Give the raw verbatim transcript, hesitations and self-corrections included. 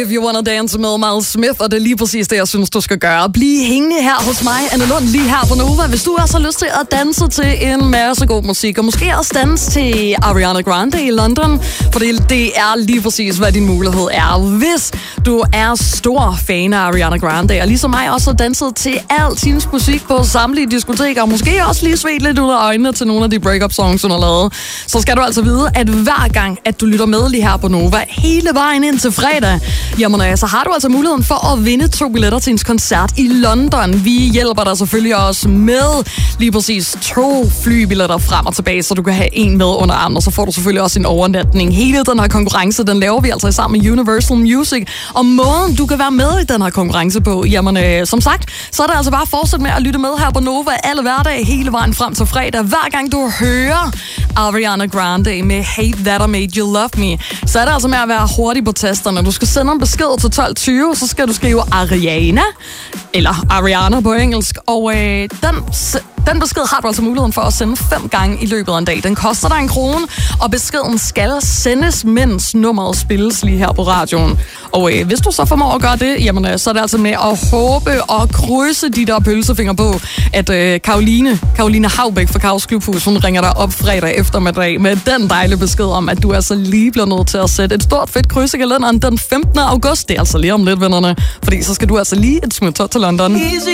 If You Wanna Dance med Miles Smith, og det er lige præcis det, jeg synes, du skal gøre. Bliv hængende her hos mig, Anne Lund, lige her på Nova, hvis du også har lyst til at danse til en masse god musik, og måske også danse til Ariana Grande i London, for det er lige præcis, hvad din mulighed er. Hvis du er stor fan af Ariana Grande, og ligesom mig også har danset til al hendes musik på samtlige diskoteker, og måske også lige svedt lidt ud af øjnene til nogle af de break-up-songs, hun har lavet, så skal du altså vide, at hver gang, at du lytter med lige her på Nova, hele vejen ind til fredag, jamen, så har du altså muligheden for at vinde to billetter til hendes koncert i London. Vi hjælper dig selvfølgelig også med lige præcis to flybilletter frem og tilbage, så du kan have en med under armen, og så får du selvfølgelig også en overnatning. Hele den her konkurrence, den laver vi altså sammen med Universal Music. Og måden, du kan være med i den her konkurrence på, jamen, øh, som sagt, så er det altså bare at fortsætte med at lytte med her på Nova alle hverdage, hele vejen frem til fredag. Hver gang du hører Ariana Grande med Hate That I Made You Love Me, så er det altså med at være hurtig på tasterne. Du skal sende en besked til tolv tyve, så skal du skrive Ariana, eller Ariana på engelsk, og øh, den, den besked har du altså muligheden for at sende fem gange i løbet af en dag. Den koster dig en krone, og beskeden skal sendes, mens nummeret spilles lige her på radioen. Og øh, hvis du så formår at gøre det, jamen, øh, så er det altså med at håbe og krydse de der pølsefinger på, at øh, Karoline, Karoline Haubæk fra Kaos Klubhus, hun ringer dig op fredag eftermiddag med den dejlige besked om, at du altså lige bliver nødt til at sætte et stort fedt kryds i kalenderen den femtende august. Det er altså lige om lidt, vennerne, fordi så skal du altså lige et smut til London.